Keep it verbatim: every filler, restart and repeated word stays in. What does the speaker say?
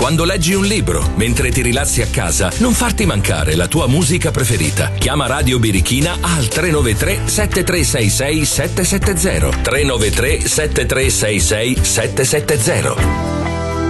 quando leggi un libro, mentre ti rilassi a casa, non farti mancare la tua musica preferita. Chiama Radio Birichina al tre nove tre sette tre sei sei sette sette zero tre nove tre sette tre sei sei sette sette zero.